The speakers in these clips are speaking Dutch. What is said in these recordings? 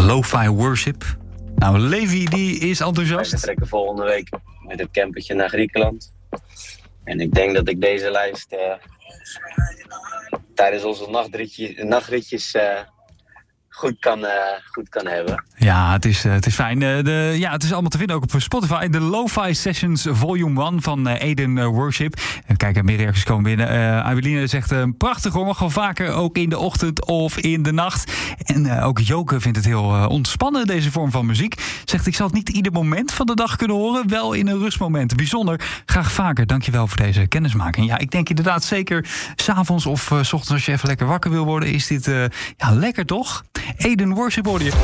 Lo-fi worship. Nou, Levi die is enthousiast. We trekken volgende week met het campertje naar Griekenland. En ik denk dat ik deze lijst tijdens onze nachtritjes goed kan hebben. Ja, het is fijn. Het is allemaal te vinden ook op Spotify. De Lo-Fi Sessions Volume 1 van Eden Worship. Kijk, meer reacties komen binnen. Aveline zegt, prachtig hoor, mag wel vaker, ook in de ochtend of in de nacht. En ook Joke vindt het heel ontspannen, deze vorm van muziek. Zegt, ik zal het niet ieder moment van de dag kunnen horen, wel in een rustmoment. Bijzonder, graag vaker. Dankjewel voor deze kennismaking. Ja, ik denk inderdaad zeker 's avonds of 's ochtends als je even lekker wakker wil worden, is dit lekker toch? Eden Worship hoor je.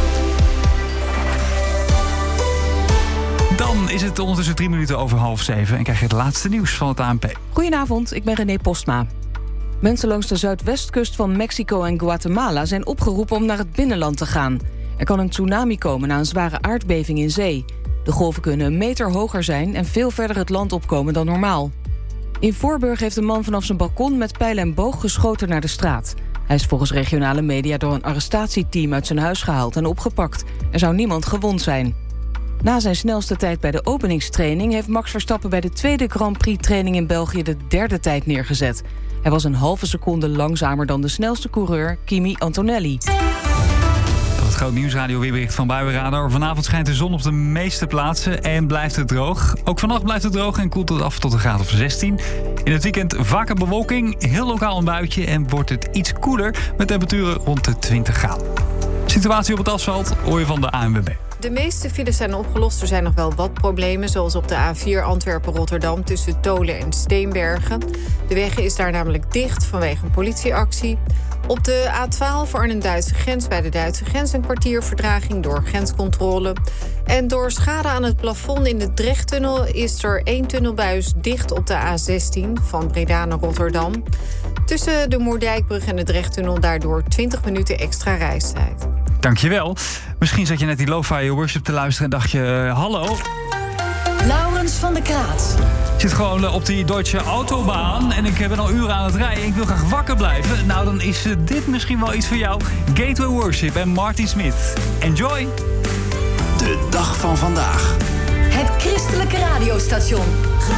Dan is het ondertussen 3 minuten over 6:30 en krijg je het laatste nieuws van het ANP. Goedenavond, ik ben René Postma. Mensen langs de zuidwestkust van Mexico en Guatemala zijn opgeroepen om naar het binnenland te gaan. Er kan een tsunami komen na een zware aardbeving in zee. De golven kunnen 1 meter hoger zijn en veel verder het land opkomen dan normaal. In Voorburg heeft een man vanaf zijn balkon met pijl en boog geschoten naar de straat. Hij is volgens regionale media door een arrestatieteam uit zijn huis gehaald en opgepakt. Er zou niemand gewond zijn. Na zijn snelste tijd bij de openingstraining heeft Max Verstappen bij de tweede Grand Prix-training in België de 3e tijd neergezet. Hij was een halve seconde langzamer dan de snelste coureur, Kimi Antonelli. Het groot nieuwsradio weerbericht van Buienradar. Vanavond schijnt de zon op de meeste plaatsen en blijft het droog. Ook vannacht blijft het droog en koelt het af tot een graad of 16. In het weekend vaker bewolking, heel lokaal een buitje en wordt het iets koeler met temperaturen rond de 20 graden. Situatie op het asfalt hoor je van de ANWB. De meeste files zijn opgelost. Er zijn nog wel wat problemen, zoals op de A4 Antwerpen-Rotterdam tussen Tolen en Steenbergen. De weg is daar namelijk dicht vanwege een politieactie. Op de A12 voor Arnhem-Duitse grens bij de Duitse grens een kwartier vertraging door grenscontrole. En door schade aan het plafond in de Drechttunnel is er 1 tunnelbuis dicht op de A16 van Breda naar Rotterdam. Tussen de Moerdijkbrug en de Drechttunnel daardoor 20 minuten extra reistijd. Dankjewel. Misschien zat je net die Lo-Fi Worship te luisteren en dacht je, hallo. Laurens van der Kraat. Ik zit gewoon op die Deutsche Autobahn en ik ben al uren aan het rijden. Ik wil graag wakker blijven. Nou, dan is dit misschien wel iets voor jou. Gateway Worship en Marty Smith. Enjoy! De dag van vandaag. Het christelijke radiostation.